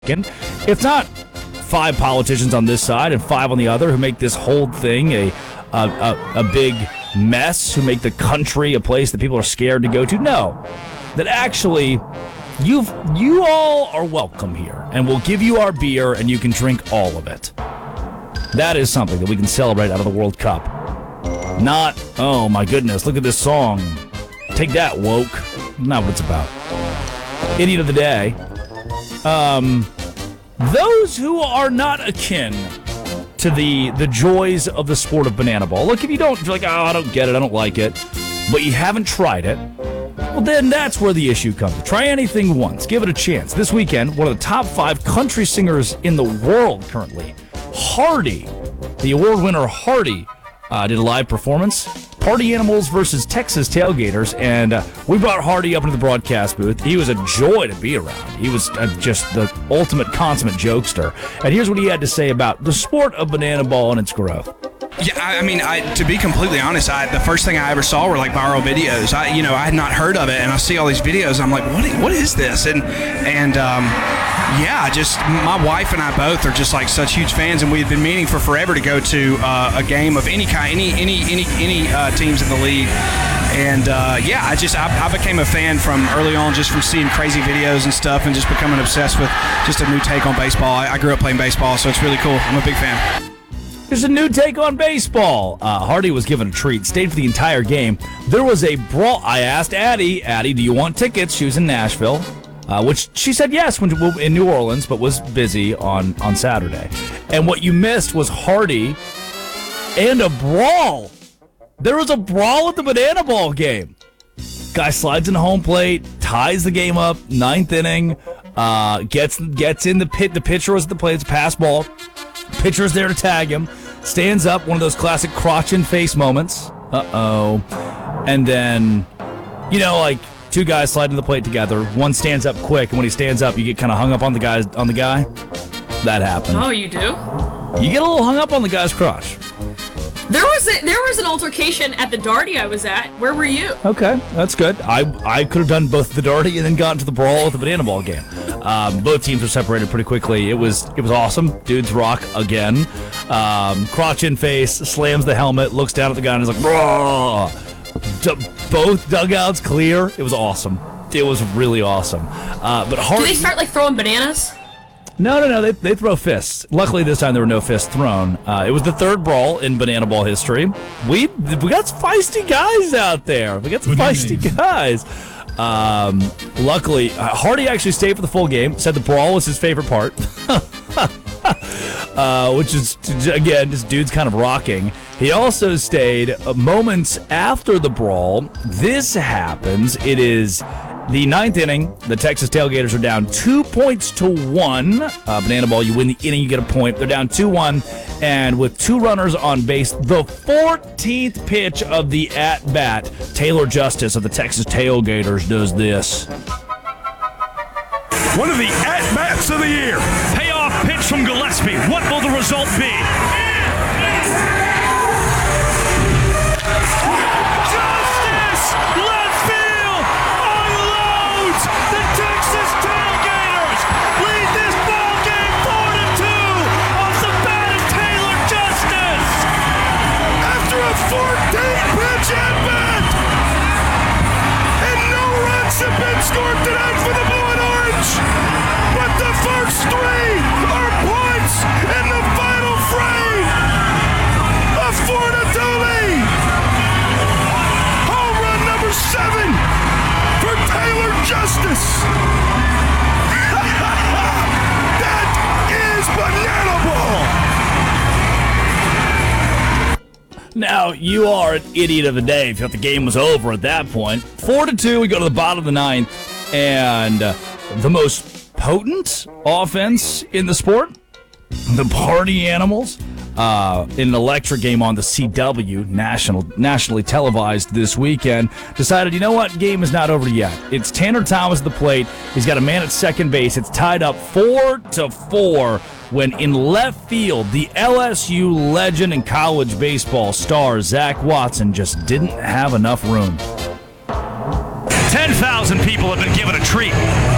It's not 5 politicians on this side and 5 on the other who make this whole thing a big mess, who make the country a place that people are scared to go to. No, that actually you all are welcome here, and we'll give you our beer, and you can drink all of it. That is something that we can celebrate out of the World Cup. Not, oh my goodness, look at this song. Take that, woke. Not what it's about. Idiot of the day. Those who are not akin to the joys of the sport of banana ball. Look, if you don't, you're like, oh, I don't get it, I don't like it, but you haven't tried it, well, then that's where the issue comes. Try anything once. Give it a chance. This weekend, one of the top 5 country singers in the world currently, Hardy, the award winner Hardy, did a live performance. Party Animals versus Texas Tailgaters, and we brought Hardy up into the broadcast booth. He was a joy to be around. He was just the ultimate consummate jokester. And here's what he had to say about the sport of banana ball and its growth. Yeah, I mean, to be completely honest, the first thing I ever saw were like viral videos. I had not heard of it, and I see all these videos. I'm like, what is this? And yeah, just my wife and I both are just like such huge fans, and we had been meaning for forever to go to a game of any kind, any teams in the league. And yeah, I became a fan from early on, just from seeing crazy videos and stuff, and just becoming obsessed with just a new take on baseball. I grew up playing baseball, so it's really cool. I'm a big fan. There's a new take on baseball. Hardy was given a treat, stayed for the entire game. There was a brawl. I asked Addie, do you want tickets? She was in Nashville, which she said yes when in New Orleans, but was busy on Saturday. And what you missed was Hardy and a brawl. There was a brawl at the banana ball game. Guy slides in home plate, ties the game up, 9th inning, gets in the pit. The pitcher was at the plate. It's a pass ball. Pitcher's there to tag him. Stands up, one of those classic crotch and face moments. Uh-oh. And then, like 2 guys slide to the plate together. One stands up quick, and when he stands up, you get kind of hung up on the guy. That happened. Oh, you do? You get a little hung up on the guy's crotch. There was an altercation at the Darty I was at. Where were you? Okay, that's good. I could have done both the Darty and then gotten to the brawl at the banana ball game. Both teams were separated pretty quickly. It was awesome. Dudes rock again. Crotch in face, slams the helmet, looks down at the guy and is like, "Raw!" Both dugouts clear. It was awesome. It was really awesome. But Hardy, do they start throwing bananas? No. They throw fists. Luckily, this time there were no fists thrown. It was the 3rd brawl in banana ball history. We got some feisty guys out there. We got some feisty guys. Luckily, Hardy actually stayed for the full game. Said the brawl was his favorite part. Which is, again, just dudes kind of rocking. He also stayed moments after the brawl. This happens. It is the 9th inning. The Texas Tailgaters are down 2-1. Banana ball, you win the inning, you get a point. They're down 2-1. And with 2 runners on base, the 14th pitch of the at-bat, Taylor Justice of the Texas Tailgaters does this. One of the at-bats of the year. Payoff pitch from Gillespie. What will the result be? Justice! Left field! Unloads! The Texas Tailgaters lead this ball game 4-2 off the bat of Taylor Justice! After a 14-pitch at-bat! And no runs have been scored tonight for the Blue and Orange! But the first 3 are points in the final frame! A 4-2 lead! Home run number 7 for Taylor Justice! That is banana ball! Now, you are an idiot of the day if you thought the game was over at that point. 4-2, we go to the bottom of the 9th, and the most potent offense in the sport, the Party Animals, in an electric game on the CW, nationally televised this weekend, decided, you know what, game is not over yet. It's Tanner Thomas at the plate. He's got a man at second base. It's tied up 4-4 when in left field, the LSU legend and college baseball star Zach Watson just didn't have enough room. 10,000 people have been given a treat.